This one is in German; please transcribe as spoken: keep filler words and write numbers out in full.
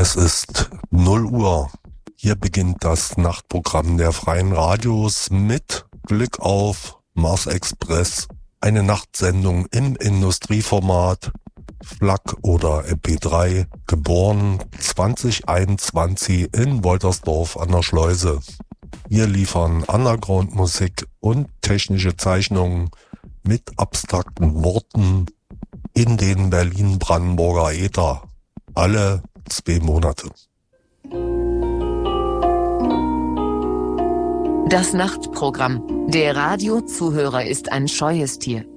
Es ist null Uhr. Hier beginnt das Nachtprogramm der Freien Radios mit Glück auf Mars Express. Eine Nachtsendung im Industrieformat, F L A C oder M P drei, geboren zwanzig einundzwanzig in Woltersdorf an der Schleuse. Wir liefern Underground-Musik und technische Zeichnungen mit abstrakten Worten in den Berlin-Brandenburger Äther. Alle zwei Monate. Das Nachtprogramm. Der Radiozuhörer ist ein scheues Tier.